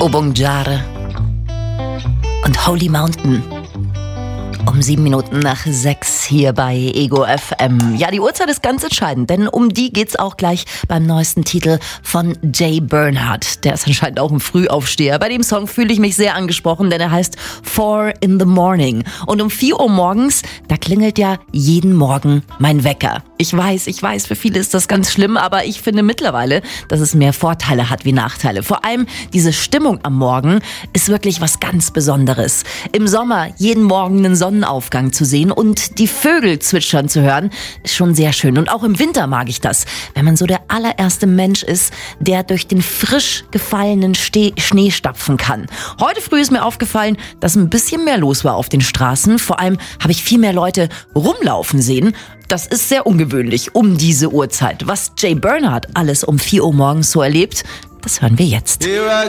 Obongjare und Holy Mountain. Um 7 Minuten nach 6 hier bei Ego FM. Ja, die Uhrzeit ist ganz entscheidend, denn um die geht's auch gleich beim neuesten Titel von Jay Bernhardt. Der ist anscheinend auch ein Frühaufsteher. Bei dem Song fühle ich mich sehr angesprochen, denn er heißt 4 in the Morning. Und um 4 Uhr morgens, da klingelt ja jeden Morgen mein Wecker. Ich weiß, für viele ist das ganz schlimm, aber ich finde mittlerweile, dass es mehr Vorteile hat wie Nachteile. Vor allem diese Stimmung am Morgen ist wirklich was ganz Besonderes. Im Sommer jeden Morgen einen Sonnenaufgang zu sehen und die Vögel zwitschern zu hören, ist schon sehr schön. Und auch im Winter mag ich das, wenn man so der allererste Mensch ist, der durch den frisch gefallenen Schnee stapfen kann. Heute früh ist mir aufgefallen, dass ein bisschen mehr los war auf den Straßen. Vor allem habe ich viel mehr Leute rumlaufen sehen. Das ist sehr ungewöhnlich um diese Uhrzeit. Was Jay Bernhardt alles um 4 Uhr morgens so erlebt, das hören wir jetzt.